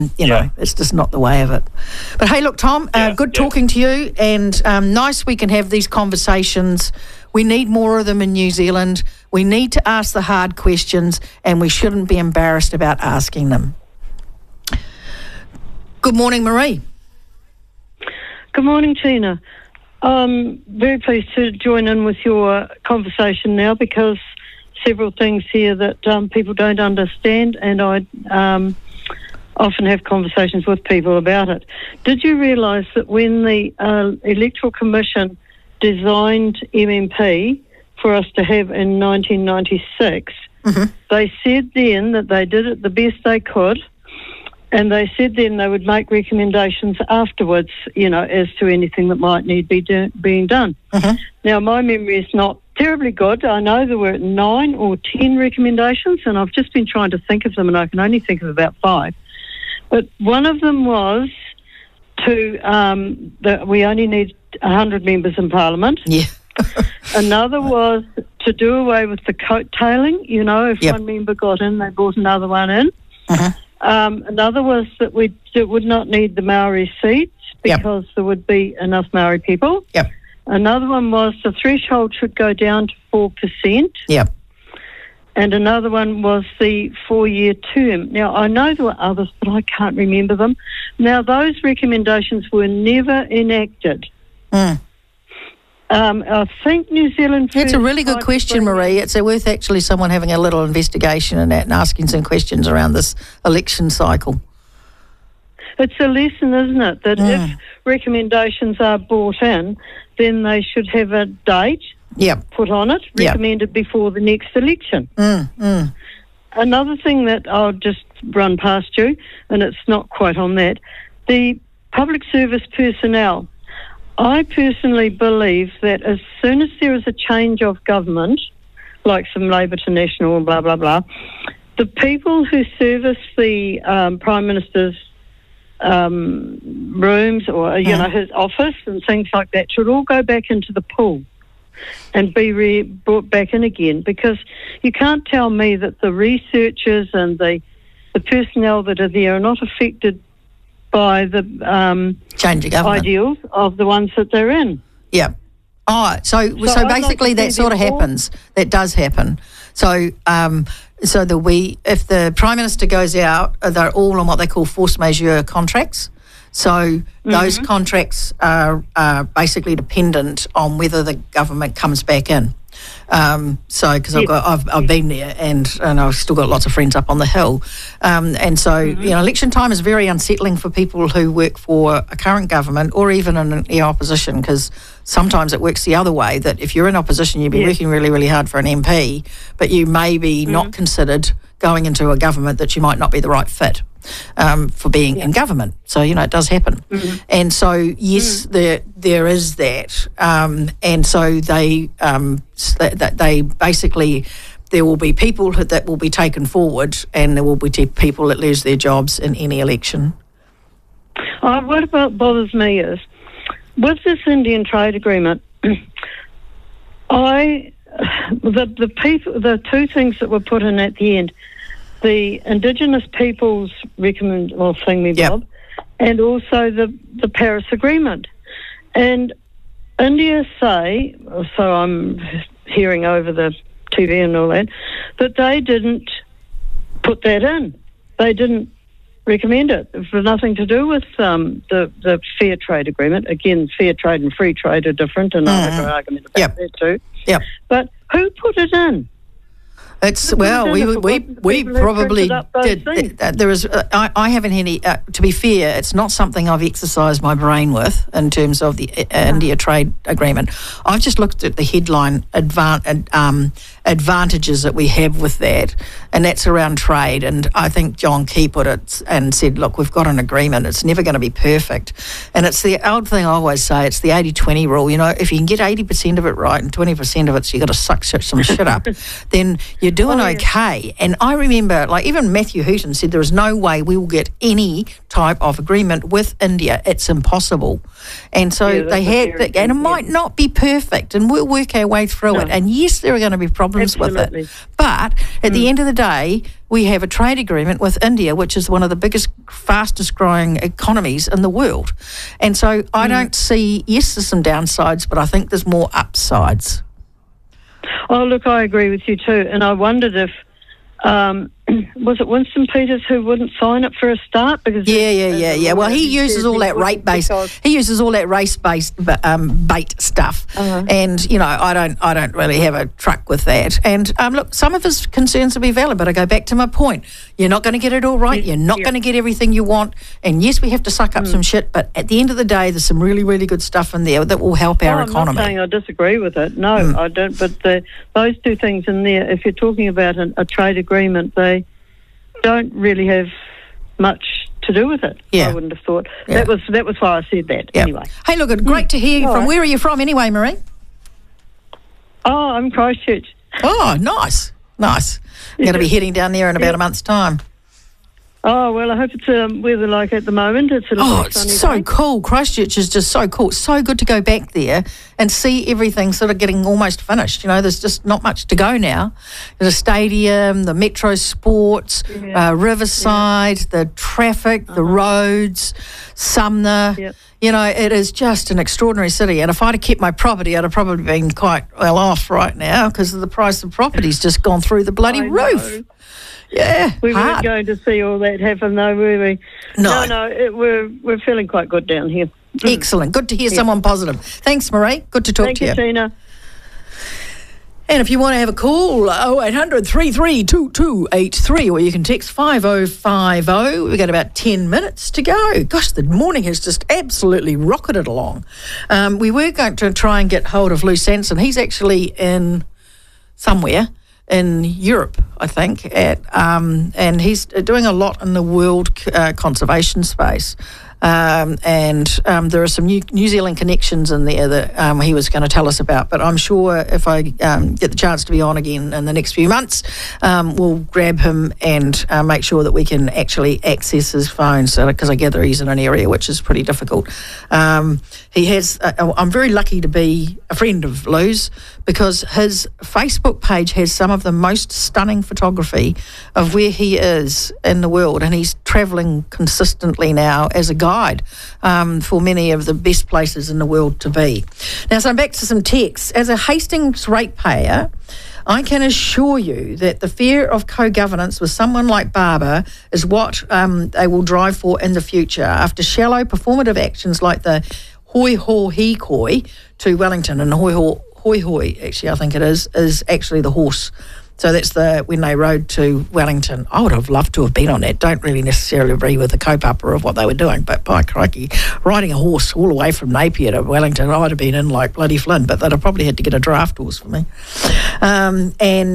You know, it's just not the way of it. But hey, look, Tom, good talking to you, and nice we can have these conversations. We need more of them in New Zealand. We need to ask the hard questions, and we shouldn't be embarrassed about asking them. Good morning, Marie. Good morning, Tina. I'm very pleased to join in with your conversation now, because several things here that people don't understand, and I often have conversations with people about it. Did you realise that when the Electoral Commission designed MMP for us to have in 1996, they said then that they did it the best they could, and they said then they would make recommendations afterwards, you know, as to anything that might need being done. Now, my memory is not terribly good. I know there were 9 or 10 recommendations, and I've just been trying to think of them, and I can only think of about 5. But one of them was that we only need 100 members in Parliament. Yeah. Another was to do away with the coattailing. You know, if one member got in, they brought another one in. Another was that we would not need the Maori seats because there would be enough Maori people. Another one was the threshold should go down to 4%. And another one was the 4-year term. Now, I know there were others, but I can't remember them. Now, those recommendations were never enacted. I think New Zealand... It's a really good question, Marie. It's worth actually someone having a little investigation in that and asking some questions around this election cycle. It's a lesson, isn't it, that if recommendations are brought in, then they should have a date put on it, recommended before the next election. Another thing that I'll just run past you, and it's not quite on that, the public service personnel. I personally believe that as soon as there is a change of government, like from Labour to National and blah, blah, blah, the people who service the Prime Minister's rooms or, you know, his office and things like that should all go back into the pool and be brought back in again, because you can't tell me that the researchers and the personnel that are there are not affected by the change of government ideals of the ones that they're in. So basically that sort of happens. That does happen. So if the Prime Minister goes out, they're all on what they call force majeure contracts. So those contracts are basically dependent on whether the government comes back in. Because I've been there and I've still got lots of friends up on the hill, and so you know, election time is very unsettling for people who work for a current government or even in the opposition, because sometimes it works the other way, that if you're in opposition you've been working really, really hard for an MP, but you may be not considered going into a government that you might not be the right fit for being in government. So, you know, it does happen. And so, yes, there is that. And so they basically, there will be people that will be taken forward, and there will be people that lose their jobs in any election. What about bothers me is, with this Indian trade agreement, the two things that were put in at the end, the Indigenous peoples Bob, and also the Paris Agreement. And India say, so I'm hearing over the TV and all that they didn't put that in. They didn't recommend it. It was nothing to do with the fair trade agreement. Again, fair trade and free trade are different, and I have an argument about that too. But who put it in? It's we probably did. There is. I haven't any. To be fair, it's not something I've exercised my brain with in terms of the India trade agreement. I've just looked at the headline advantages that we have with that, and that's around trade. And I think John Key put it and said, "Look, we've got an agreement. It's never going to be perfect." And it's the old thing I always say. It's the 80-20 rule. You know, if you can get 80% of it right and 20% of it, you got to suck some shit up, then you're doing okay. And I remember, like, even Matthew Hooton said there is no way we will get any type of agreement with India. It's impossible. And so they had, and it might not be perfect, and we'll work our way through it. And yes, there are going to be problems problems Absolutely. with it. But at the end of the day, we have a trade agreement with India, which is one of the biggest, fastest growing economies in the world. And so I don't see, yes, there's some downsides, but I think there's more upsides. Oh, look, I agree with you too. And I wondered if, was it Winston Peters who wouldn't sign it for a start? Because Yeah. Well, he uses all that rate-based. He uses all that race-based bait stuff, and I don't really have a truck with that. And look, some of his concerns will be valid, but I go back to my point: you're not going to get it all right. You're not going to get everything you want. And yes, we have to suck up some shit, but at the end of the day, there's some really, really good stuff in there that will help our economy. I'm not saying I disagree with it. No, I don't. But those two things in there, if you're talking about a trade agreement, they don't really have much to do with it. I wouldn't have thought. That was why I said that. Anyway. Hey, look, great to hear from. Where are you from anyway, Marie? Oh, I'm Christchurch. Oh, nice. You're going to be heading down there in about a month's time. Oh, well, I hope it's weather like at the moment. It's a little sunny. It's so cool. Christchurch is just so cool. It's so good to go back there and see everything sort of getting almost finished. There's just not much to go now. There's a stadium, the Metro Sports, Riverside, the traffic, the roads, Sumner. Yep. It is just an extraordinary city. And if I'd have kept my property, I'd have probably been quite well off right now because the price of property's just gone through the bloody roof. Know. Yeah, we weren't going to see all that happen, though, were we? No. We're feeling quite good down here. Excellent. Good to hear someone positive. Thanks, Marie. Good to talk to you. Thank you, Tina. And if you want to have a call, 0800 332283, or you can text 5050. We've got about 10 minutes to go. Gosh, the morning has just absolutely rocketed along. We were going to try and get hold of Lou Sanson. He's actually in somewhere in Europe, I think, and he's doing a lot in the world conservation space. And there are some New Zealand connections in there that he was going to tell us about. But I'm sure if I get the chance to be on again in the next few months, we'll grab him and make sure that we can actually access his phone, because I gather he's in an area which is pretty difficult. He has. I'm very lucky to be a friend of Lou's, because his Facebook page has some of the most stunning photography of where he is in the world, and he's travelling consistently now as a guide for many of the best places in the world to be. Now, so I'm back to some texts. As a Hastings ratepayer, I can assure you that the fear of co-governance with someone like Barber is what they will drive for in the future, after shallow performative actions like the hoi ho he koi to Wellington, and hoi hoi, actually, I think it is actually the horse. So that's when they rode to Wellington. I would have loved to have been on that. Don't really necessarily agree with the kaupapa of what they were doing, but by crikey, riding a horse all the way from Napier to Wellington, I'd have been in like bloody Flynn, but they'd have probably had to get a draft horse for me. And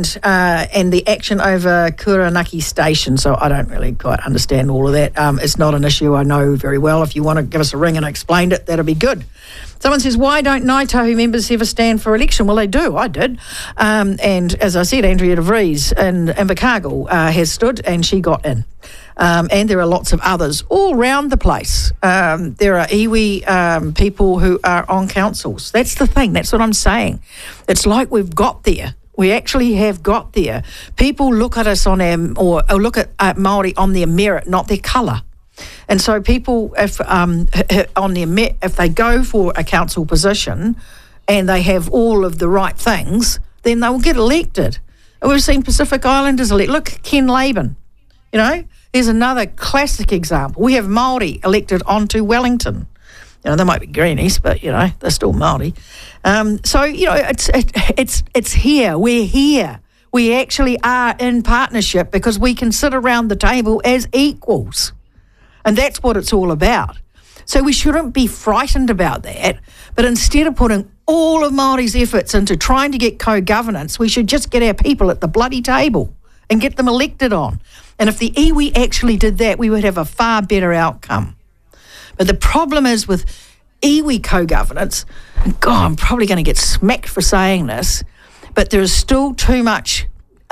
the action over Kuranaki Station, so I don't really quite understand all of that. It's not an issue I know very well. If you want to give us a ring and explain it, that'd be good. Someone says, why don't Ngāi Tahu members ever stand for election? Well, they do. I did. And as I said, Andrea de Vries in Invercargill has stood, and she got in. And there are lots of others all round the place. There are iwi people who are on councils. That's the thing. That's what I'm saying. It's like we've got there. We actually have got there. People look at us or look at Māori on their merit, not their colour. And so people, if they go for a council position and they have all of the right things, then they will get elected. And we've seen Pacific Islanders elect. Look, Ken Laban. There's another classic example. We have Māori elected onto Wellington. They might be greenies, but they're still Māori. So it's here. We're here. We actually are in partnership because we can sit around the table as equals. And that's what it's all about. So we shouldn't be frightened about that. But instead of putting all of Māori's efforts into trying to get co-governance, we should just get our people at the bloody table and get them elected on. And if the iwi actually did that, we would have a far better outcome. But the problem is with iwi co-governance, and God, I'm probably going to get smacked for saying this, but there is still too much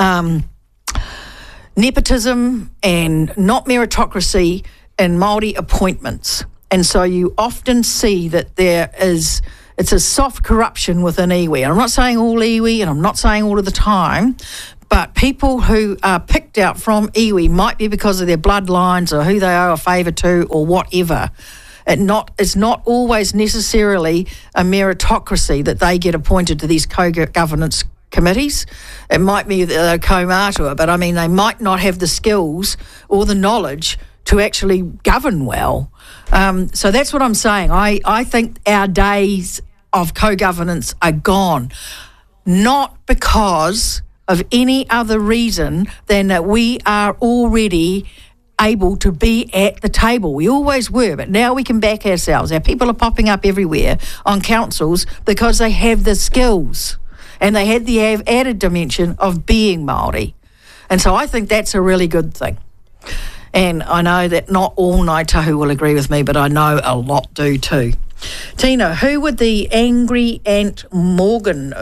nepotism and not meritocracy in Māori appointments. And so you often see that there is it's a soft corruption within iwi. And I'm not saying all iwi, and I'm not saying all of the time, but people who are picked out from iwi might be because of their bloodlines or who they owe a favour to or whatever. It's not always necessarily a meritocracy that they get appointed to these co-governance committees. It might be that they're co-matua, but I mean, they might not have the skills or the knowledge to actually govern well. So that's what I'm saying. I think our days of co-governance are gone, not because of any other reason than that we are already able to be at the table. We always were, but now we can back ourselves. Our people are popping up everywhere on councils because they have the skills and they had the added dimension of being Māori. And so I think that's a really good thing. And I know that not all Ngāi Tahu will agree with me, but I know a lot do too. Tina, who would the angry Aunt Morgan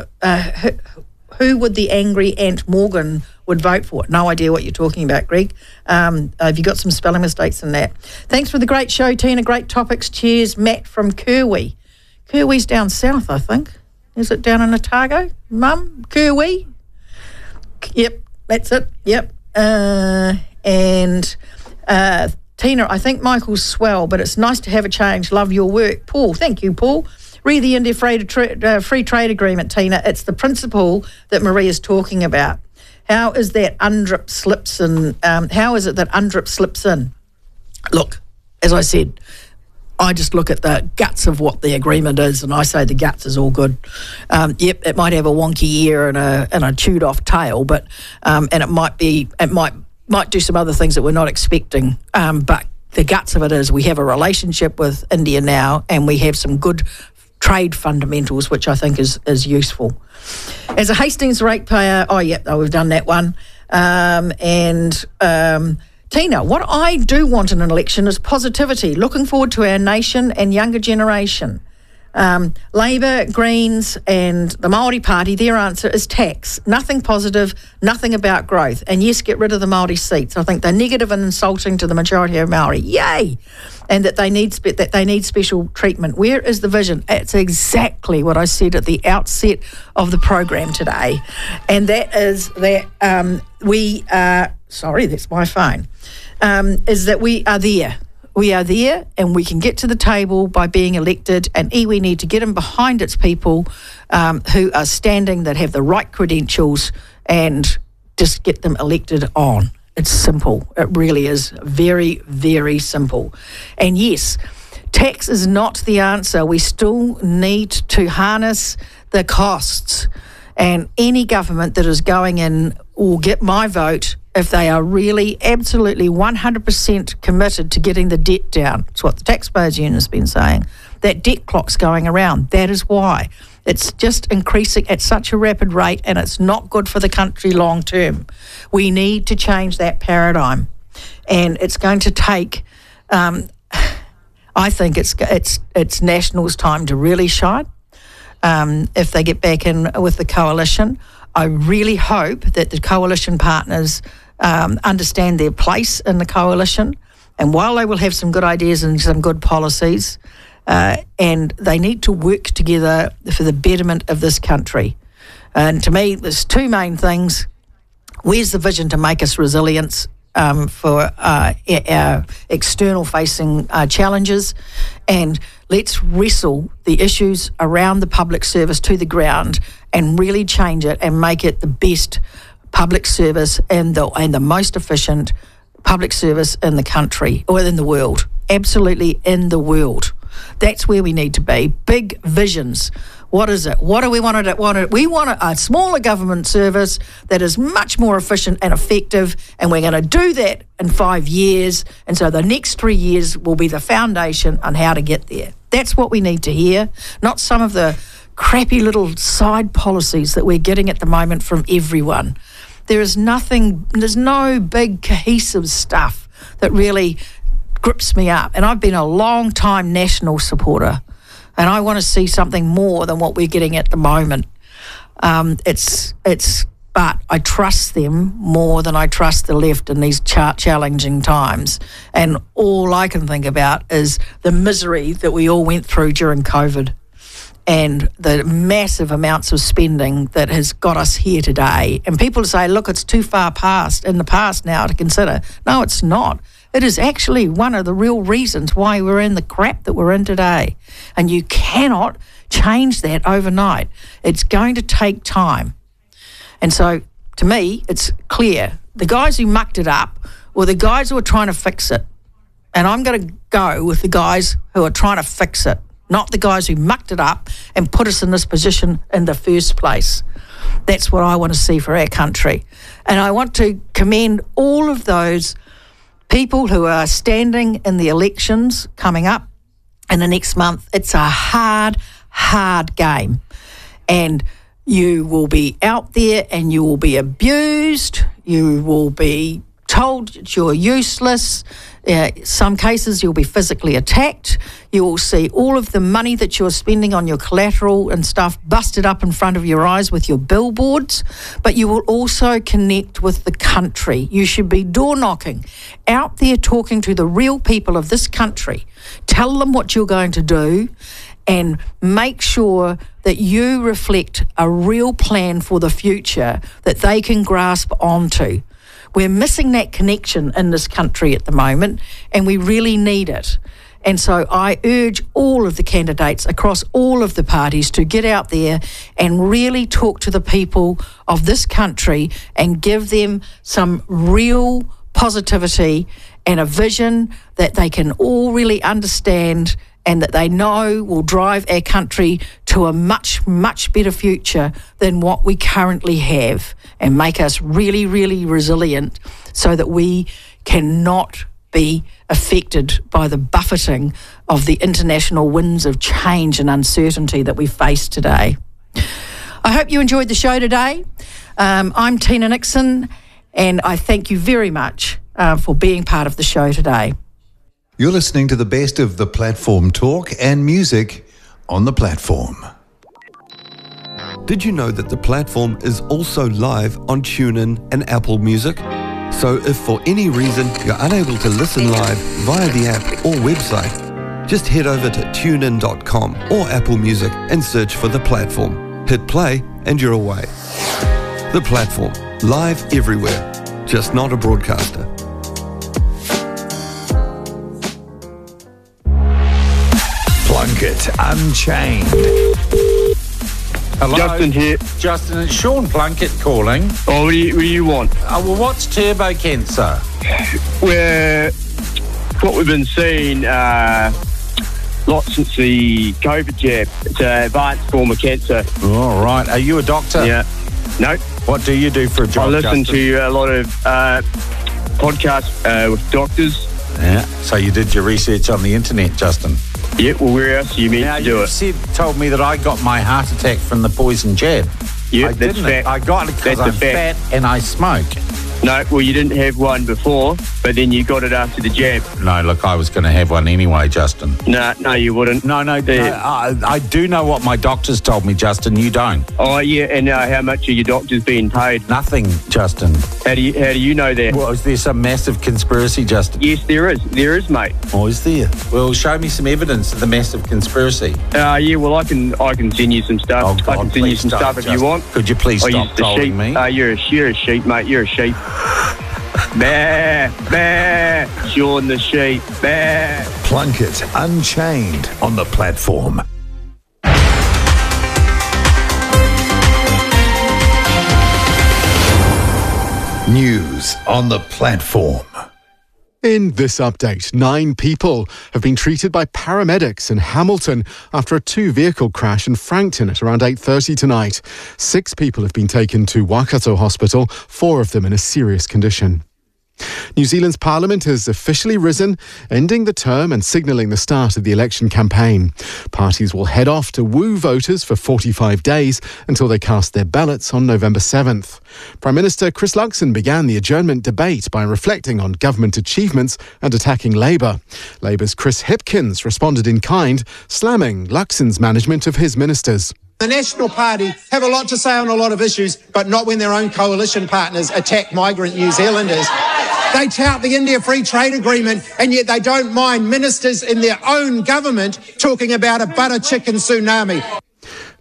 would vote for? No idea what you're talking about, Greg. Have you got some spelling mistakes in that? Thanks for the great show, Tina. Great topics. Cheers, Matt from Kerwi. Kerwi's down south, I think. Is it down in Otago? Mum, Kerwi? Yep, that's it. Yep. Tina, I think Michael's swell, but it's nice to have a change. Love your work. Paul, thank you, Paul. Read the India Free Trade Agreement, Tina. It's the principle that Maria's talking about. How is that UNDRIP slips in? How is it that UNDRIP slips in? Look, as I said, I just look at the guts of what the agreement is, and I say the guts is all good. Yep, it might have a wonky ear and a chewed off tail, but and it might do some other things that we're not expecting. But the guts of it is we have a relationship with India now, and we have some good trade fundamentals, which I think is useful. As a Hastings ratepayer, we've done that one. Tina, what I do want in an election is positivity, looking forward to our nation and younger generation. Labour, Greens and the Māori Party, their answer is tax. Nothing positive, nothing about growth. And yes, get rid of the Māori seats. I think they're negative and insulting to the majority of Māori. Yay! And that they need special treatment. Where is the vision? It's exactly what I said at the outset of the program today. And that is that we are... Sorry, that's my phone. Is that we are there. We are there and we can get to the table by being elected, and iwi need to get in behind its people who are standing, that have the right credentials, and just get them elected on. It's simple. It really is very, very simple. And yes, tax is not the answer. We still need to harness the costs, and any government that is going in will get my vote if they are really absolutely 100% committed to getting the debt down. It's what the Taxpayers Union has been saying. That debt clock's going around. That is why. It's just increasing at such a rapid rate, and it's not good for the country long term. We need to change that paradigm. And it's going to take, I think it's National's time to really shine. If they get back in with the coalition, I really hope that the coalition partners understand their place in the coalition, and while they will have some good ideas and some good policies, and they need to work together for the betterment of this country. And to me, there's two main things. Where's the vision to make us resilient for our external facing challenges? And let's wrestle the issues around the public service to the ground and really change it and make it the best public service and the most efficient public service in the country or in the world. Absolutely in the world. That's where we need to be. Big visions. What is it? What do we want it? We want a smaller government service that is much more efficient and effective, and we're going to do that in 5 years. And so the next 3 years will be the foundation on how to get there. That's what we need to hear, not some of the crappy little side policies that we're getting at the moment from everyone. There's no big cohesive stuff that really grips me up. And I've been a long time National supporter, and I want to see something more than what we're getting at the moment. But I trust them more than I trust the left in these challenging times. And all I can think about is the misery that we all went through during COVID. and the massive amounts of spending that has got us here today. And people say, look, it's too far in the past now to consider. No, it's not. It is actually one of the real reasons why we're in the crap that we're in today. And you cannot change that overnight. It's going to take time. And so, to me, it's clear. The guys who mucked it up were the guys who are trying to fix it. And I'm going to go with the guys who are trying to fix it, not the guys who mucked it up and put us in this position in the first place. That's what I want to see for our country. And I want to commend all of those people who are standing in the elections coming up in the next month. It's a hard game. And you will be out there and you will be abused. You will be told that you're useless. Some cases you'll be physically attacked. You will see all of the money that you're spending on your collateral and stuff busted up in front of your eyes with your billboards. But you will also connect with the country. You should be door knocking, out there talking to the real people of this country. Tell them what you're going to do and make sure that you reflect a real plan for the future that they can grasp onto. We're missing that connection in this country at the moment, and we really need it. And so I urge all of the candidates across all of the parties to get out there and really talk to the people of this country and give them some real positivity and a vision that they can all really understand and that they know will drive our country to a much, much better future than what we currently have, and make us really, really resilient so that we cannot be affected by the buffeting of the international winds of change and uncertainty that we face today. I hope you enjoyed the show today. I'm Tina Nixon, and I thank you very much for being part of the show today. You're listening to the best of the Platform talk and music on the Platform. Did you know that the Platform is also live on TuneIn and Apple Music? So if for any reason you're unable to listen live via the app or website, just head over to tunein.com or Apple Music and search for the Platform. Hit play and you're away. The Platform, live everywhere, just not a broadcaster. Plunkett Unchained. Hello. Justin here. Justin, it's Sean Plunkett calling. Oh, what do you want? Well, what's turbo cancer? What we've been seeing lots since the COVID jab. It's an advanced form of cancer. All right. Are you a doctor? Yeah. No. What do you do for a job, I listen Justin? to a lot of podcasts with doctors. Yeah. So you did your research on the internet, Justin? Yeah, well, where else are you meant to do it? Told me that I got my heart attack from the poison jab. Yeah, I that's didn't. fact. I got it because I'm fat and I smoke. No, well, you didn't have one before, but then you got it after the jab. No, look, I was going to have one anyway, Justin. No, you wouldn't. No, I do know what my doctors told me, Justin. You don't. Oh, yeah, and how much are your doctors being paid? Nothing, Justin. How do you know that? Well, is there some massive conspiracy, Justin? Yes, there is. There is, mate. Oh, is there? Well, show me some evidence of the massive conspiracy. Yeah, well, I can send you some stuff. Oh, God, I can send you some stuff if you want. Could you please stop trolling me? You're a sheep, mate. You're a sheep. Bah, bah, Sean the sheep, bah. Plunkett Unchained on the Platform. News on the Platform. In this update, 9 people have been treated by paramedics in Hamilton after a 2-vehicle crash in Frankton at around 8:30 tonight. 6 people have been taken to Waikato Hospital, 4 of them in a serious condition. New Zealand's Parliament has officially risen, ending the term and signalling the start of the election campaign. Parties will head off to woo voters for 45 days until they cast their ballots on November 7th. Prime Minister Chris Luxon began the adjournment debate by reflecting on government achievements and attacking Labour. Labour's Chris Hipkins responded in kind, slamming Luxon's management of his ministers. The National Party have a lot to say on a lot of issues, but not when their own coalition partners attack migrant New Zealanders. They tout the India Free Trade Agreement, and yet they don't mind ministers in their own government talking about a butter chicken tsunami.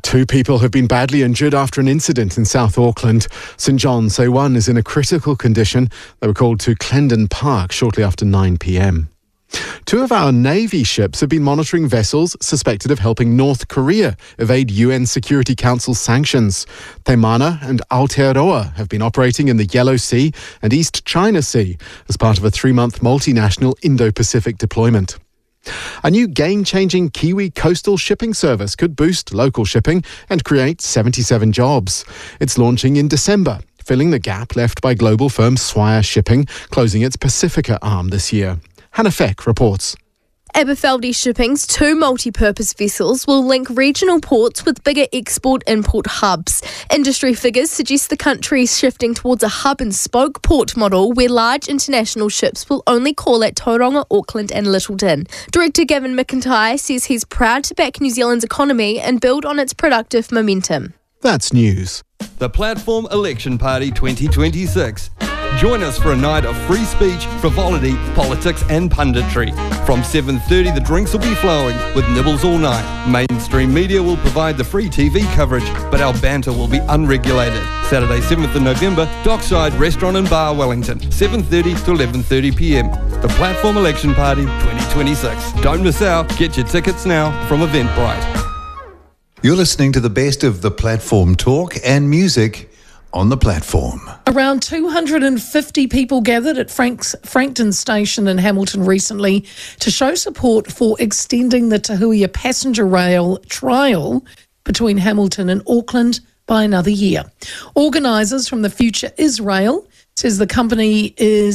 2 people have been badly injured after an incident in South Auckland. St John's say one is in a critical condition. They were called to Clendon Park shortly after 9 p.m. 2 of our Navy ships have been monitoring vessels suspected of helping North Korea evade UN Security Council sanctions. Te Mana and Aotearoa have been operating in the Yellow Sea and East China Sea as part of a 3-month multinational Indo-Pacific deployment. A new game-changing Kiwi coastal shipping service could boost local shipping and create 77 jobs. It's launching in December, filling the gap left by global firm Swire Shipping, closing its Pacifica arm this year. Hannah Feck reports. Aberfeldy Shipping's 2 multi-purpose vessels will link regional ports with bigger export-import hubs. Industry figures suggest the country is shifting towards a hub-and-spoke port model where large international ships will only call at Tauranga, Auckland and Littleton. Director Gavin McIntyre says he's proud to back New Zealand's economy and build on its productive momentum. That's news. The Platform Election Party 2026. Join us for a night of free speech, frivolity, politics and punditry. From 7:30 the drinks will be flowing with nibbles all night. Mainstream media will provide the free TV coverage, but our banter will be unregulated. Saturday 7th of November, Dockside Restaurant and Bar, Wellington, 7:30 to 11:30 p.m. The Platform Election Party 2026. Don't miss out. Get your tickets now from Eventbrite. You're listening to the best of the Platform talk and music on the platform. Around 250 people gathered at Frankton Station in Hamilton recently to show support for extending the Tahuia passenger rail trial between Hamilton and Auckland by another year. Organisers from the Future is Rail says the community is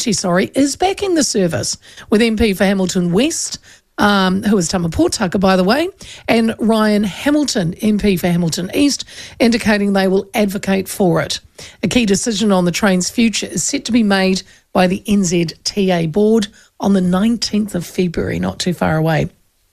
backing the service, with MP for Hamilton West, who is Tama Pōtaka, by the way, and Ryan Hamilton, MP for Hamilton East, indicating they will advocate for it. A key decision on the train's future is set to be made by the NZTA board on the 19th of February, not too far away.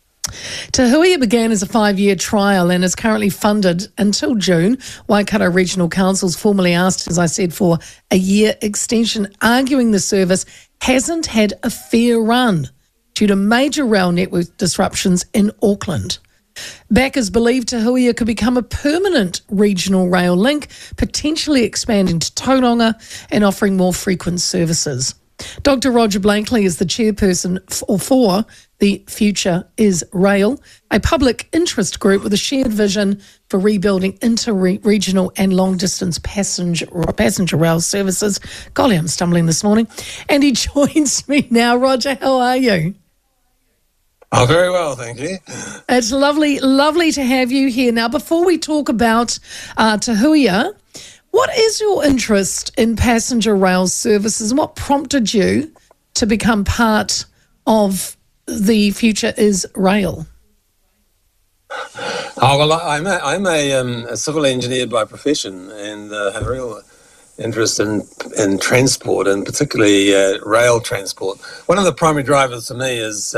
Tahuia began as a 5-year trial and is currently funded until June. Waikato Regional Council's formally asked, as I said, for a year extension, arguing the service hasn't had a fair run due to major rail network disruptions in Auckland. Backers believe Tahuia could become a permanent regional rail link, potentially expanding to Tauranga and offering more frequent services. Dr. Roger Blankley is the chairperson for the Future is Rail, a public interest group with a shared vision for rebuilding inter-regional and long-distance passenger rail services. Golly, I'm stumbling this morning. And he joins me now. Roger, how are you? Oh, very well, thank you. It's lovely to have you here. Now, before we talk about Tahuia, what is your interest in passenger rail services and what prompted you to become part of the Future is Rail? Oh, well, I'm a civil engineer by profession and have a real interest in transport and particularly rail transport. One of the primary drivers for me is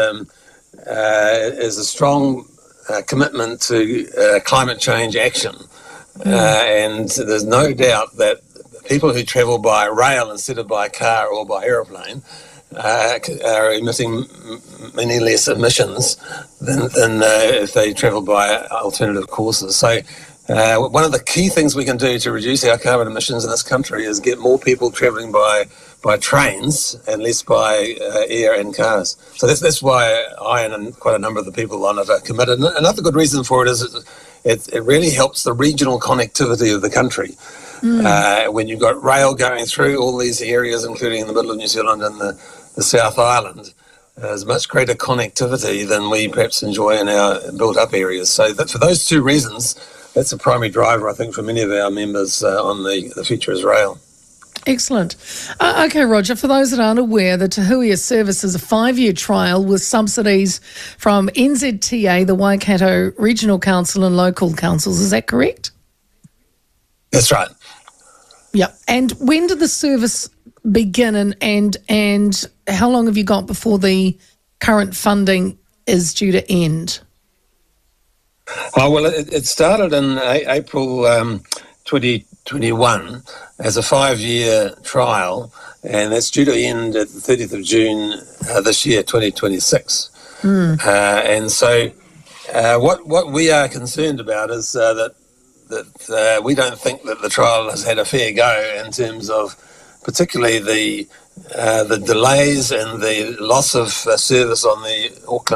a strong commitment to climate change action. And there's no doubt that people who travel by rail instead of by car or by aeroplane are emitting many less emissions than if they travel by alternative courses. So one of the key things we can do to reduce our carbon emissions in this country is get more people travelling by trains and less by air and cars. So that's why I and quite a number of the people on it are committed. And another good reason for it is it really helps the regional connectivity of the country. When you've got rail going through all these areas, including the middle of New Zealand and the South Island, there's much greater connectivity than we perhaps enjoy in our built-up areas. So for those two reasons, that's a primary driver, I think, for many of our members on the Future is Rail. Excellent. Okay, Roger, for those that aren't aware, the Tahuia service is a 5-year trial with subsidies from NZTA, the Waikato Regional Council and local councils. Is that correct? That's right. Yeah. And when did the service begin and how long have you got before the current funding is due to end? Oh, well, it started in April 2021 as a 5-year trial, and that's due to end at the 30th of June this year, 2026. And so What we are concerned about is that we don't think that the trial has had a fair go in terms of particularly the delays and the loss of service on the Auckland